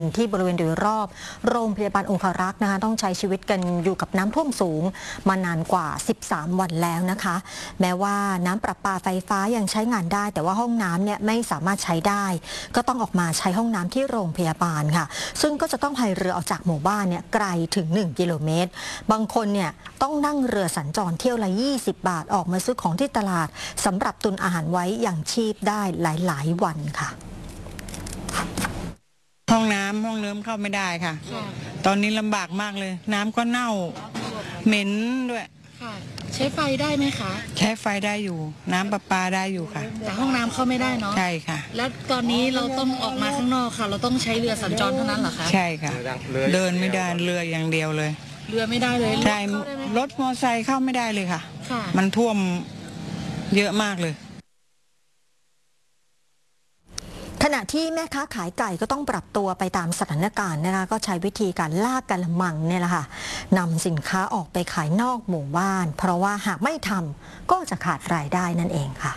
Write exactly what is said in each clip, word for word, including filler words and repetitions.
ที่บริเวณโดยรอบโรงพยาบาลองคารักษ์นะคะต้องใช้ชีวิตกันอยู่กับน้ำท่วมสูงมานานกว่าสิบสามวันแล้วนะคะแม้ว่าน้ำประปาไฟฟ้ายังใช้งานได้แต่ว่าห้องน้ำเนี่ยไม่สามารถใช้ได้ก็ต้องออกมาใช้ห้องน้ำที่โรงพยาบาลค่ะซึ่งก็จะต้องพายเรือออกจากหมู่บ้านเนี่ยไกลถึงหนึ่งกิโลเมตรบางคนเนี่ยต้องนั่งเรือสัญจรเที่ยวละยี่สิบบาทออกมาซื้อของที่ตลาดสำหรับตุนอาหารไว้อย่างชีพได้หลายๆวันค่ะห้องน้ำห้องน้ำเข้าไม่ได้ค่ะตอนนี้ลำบากมากเลยน้ำก็เน่าเหม็นด้วยใช้ไฟได้ไหมคะใช้ไฟได้อยู่น้ำประปาได้อยู่ค่ะแต่ห้องน้ำเข้าไม่ได้เนาะใช่ค่ะแล้วตอนนี้เราต้องออกมาข้างนอกค่ะเราต้องใช้เรือสัญจรเท่านั้นเหรอคะใช่ค่ะเดินไม่ได้เรืออย่างเดียวเลยเรือไม่ได้เลยใช่รถมอเตอร์ไซค์เข้าไม่ได้เลยค่ะมันท่วมเยอะมากเลยขณะที่แม่ค้าขายไก่ก็ต้องปรับตัวไปตามสถานการณ์นะคะก็ใช้วิธีการลากกระมังเนี่ยแหละค่ะนำสินค้าออกไปขายนอกหมู่บ้านเพราะว่าหากไม่ทำก็จะขาดรายได้นั่นเองค่ะ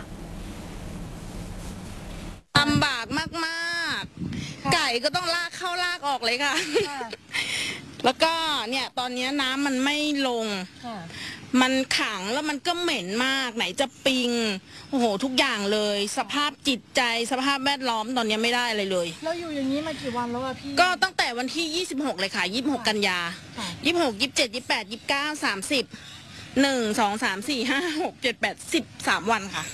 ลำบากมากๆไก่ก็ต้องลากเข้าลากออกเลยค่ะแล้วก็เนี่ยตอนนี้น้ำมันไม่ลงมันขังแล้วมันก็เหม็นมากไหนจะปิงโอ้โหทุกอย่างเลยสภาพจิตใจสภาพแวดล้อมตอนนี้ไม่ได้เลยเลยเราอยู่อย่างนี้มากี่วันแล้วอะพี่ก็ตั้งแต่วันที่ยี่สิบหกเลยค่ะยี่สิบหกกันยายี่สิบหก ยี่สิบเจ็ด ยี่สิบแปด ยี่สิบเก้า สามสิบ หนึ่ง สอง สาม สี่ ห้า หก เจ็ด แปด สิบสามวันค่ะ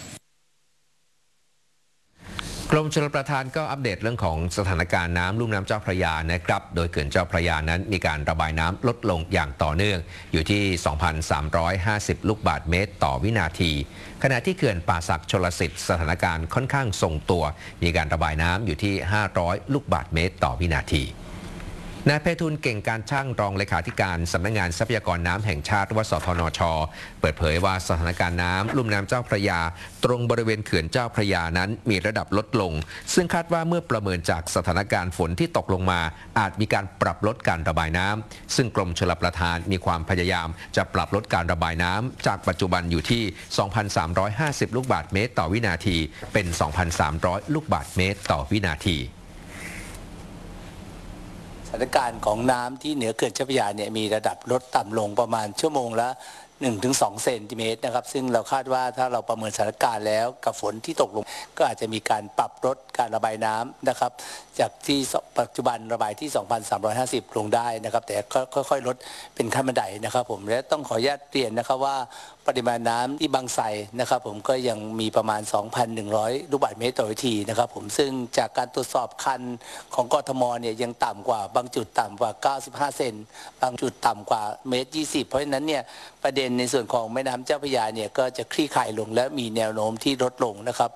กรมชลประทานก็อัปเดตเรื่องของสถานการณ์น้ำลุ่มน้ำเจ้าพระยานะครับโดยเขื่อนเจ้าพระยานั้นมีการระบายน้ำลดลงอย่างต่อเนื่องอยู่ที่ สองพันสามร้อยห้าสิบ ลูกบาศก์เมตรต่อวินาทีขณะที่เขื่อนป่าสักชลสิทธิ์สถานการณ์ค่อนข้างทรงตัวมีการระบายน้ำอยู่ที่ ห้าร้อย ลูกบาศก์เมตรต่อวินาทีนายไพฑูรย์เก่งการช่างรองเลขาธิการสำนักงานทรัพยากรน้ำแห่งชาติหรือว่าสทนช.เปิดเผยว่าสถานการณ์น้ำลุ่มน้ำเจ้าพระยาตรงบริเวณเขื่อนเจ้าพระยานั้นมีระดับลดลงซึ่งคาดว่าเมื่อประเมินจากสถานการณ์ฝนที่ตกลงมาอาจมีการปรับลดการระบายน้ำซึ่งกรมชลประทานมีความพยายามจะปรับลดการระบายน้ำจากปัจจุบันอยู่ที่ สองพันสามร้อยห้าสิบ ลูกบาศก์เมตรต่อวินาทีเป็น สองพันสามร้อย ลูกบาศก์เมตรต่อวินาทีสถานการณ์ของน้ำที่เหนือเขื่อนเจ้าพระยาเนี่ยมีระดับลดต่ำลงประมาณชั่วโมงละ หนึ่งถึงสอง เซนติเมตรนะครับซึ่งเราคาดว่าถ้าเราประเมินสถานการณ์แล้วกับฝนที่ตกลงก็อาจจะมีการปรับลดการระบายน้ำนะครับจากที่ปัจจุบันระบายที่ สองพันสามร้อยห้าสิบ ลงได้นะครับแต่ค่อยๆลดเป็นขั้นบันไดนะครับผมและต้องขออนุญาตเรียนนะครับว่าปริมาณน้ำที่บางไทรนะครับผมก็ยังมีประมาณ สองพันหนึ่งร้อย ลูกบาศก์เมตรต่อวินาทีนะครับผมซึ่งจากการตรวจสอบคันของกทมเนี่ยยังต่ำกว่าบางจุดต่ำกว่าเก้าสิบห้าเซนบางจุดต่ำกว่าเมตรยี่สิบเพราะฉะนั้นเนี่ยประเด็นในส่วนของแม่น้ำเจ้าพระยาเนี่ยก็จะคลี่คลายลงและมีแนวโน้มที่ลดลงนะครับ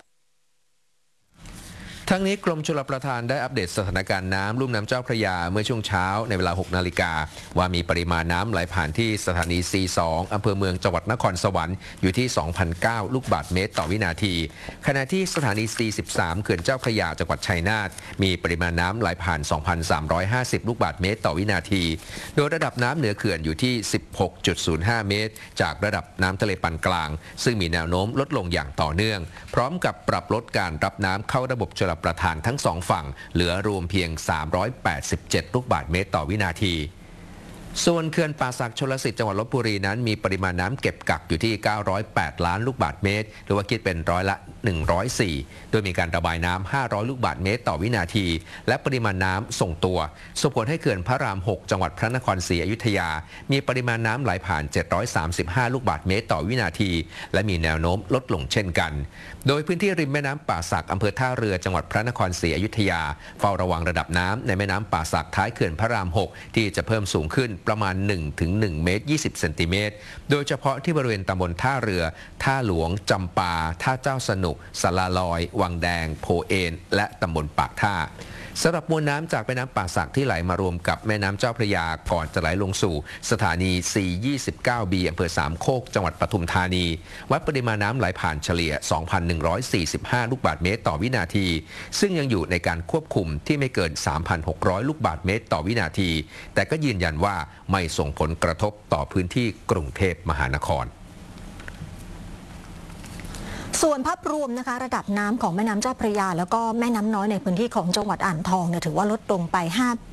ทั้งนี้กรมชลประทานได้อัปเดตสถานการณ์น้ำลุ่มน้ำเจ้าพระยาเมื่อช่วงเช้าในเวลา หกนาฬิกาว่ามีปริมาณน้ำไหลผ่านที่สถานี ซี สอง อำเภอเมืองจังหวัดนครสวรรค์อยู่ที่ สองพันเก้า ลูกบาศก์เมตรต่อวินาทีขณะที่สถานี ซี สิบสาม เขื่อนเจ้าพระยาจังหวัดชัยนาทมีปริมาณน้ำไหลผ่าน สองพันสามร้อยห้าสิบ ลูกบาศก์เมตรต่อวินาทีโดยระดับน้ำเหนือเขื่อนอยู่ที่ สิบหกจุดศูนย์ห้า เมตรจากระดับน้ำทะเลปานกลางซึ่งมีแนวโน้มลดลงอย่างต่อเนื่องพร้อมกับปรับลดการรับน้ำเข้าระบบชลประทานทั้งสองฝั่งเหลือรวมเพียงสามร้อยแปดสิบเจ็ด ลูกบาศก์เมตรต่อวินาทีส่วนเขื่อนป่าสักชลสิทธิ์จังหวัดลพบุรีนั้นมีปริมาณน้ำเก็บกักอยู่ที่เก้าร้อยแปดล้านลูกบาศก์เมตรหรือว่าคิดเป็นร้อยละหนึ่งร้อยสี่โดยมีการระบายน้ำห้าร้อยลูกบาศก์เมตรต่อวินาทีและปริมาณน้ำส่งตัวส่งผลให้เขื่อนพระรามหกจังหวัดพระนครศรีอยุธยามีปริมาณน้ำไหลผ่านเจ็ดร้อยสามสิบห้าลูกบาศก์เมตรต่อวินาทีและมีแนวโน้มลดลงเช่นกันโดยพื้นที่ริมแม่น้ำป่าสักอำเภอท่าเรือจังหวัดพระนครศรีอยุธยาเฝ้าระวังระดับน้ำในแม่น้ำป่าสักท้ายเขื่อนพระรามหกที่จะเพิ่มสูงขึ้นประมาณหนึ่งถึงหนึ่งเมตรยี่สิบเซนติเมตรโดยเฉพาะที่บริเวณตำบลท่าเรือท่าหลวงจำปาท่าเจ้าสนุกสลาลอยวังแดงโพเอนและตำบลปากท่าสำหรับมวลน้ำจากแม่น้ำป่าสักที่ไหลมารวมกับแม่น้ำเจ้าพระยาก่อนจะไหลลงสู่สถานี ซี ยี่สิบเก้า บี อำเภอสามโคกจังหวัดปทุมธานีวัดปริมาณน้ำไหลผ่านเฉลี่ย สองพันหนึ่งร้อยสี่สิบห้า ลูกบาศก์เมตรต่อวินาทีซึ่งยังอยู่ในการควบคุมที่ไม่เกิน สามพันหกร้อย ลูกบาศก์เมตรต่อวินาทีแต่ก็ยืนยันว่าไม่ส่งผลกระทบต่อพื้นที่กรุงเทพมหานครส่วนภาพรวมนะคะระดับน้ำของแม่น้ำเจ้าพระยาแล้วก็แม่น้ำน้อยในพื้นที่ของจังหวัดอ่างทองเนี่ยถือว่าลดลงไปห้า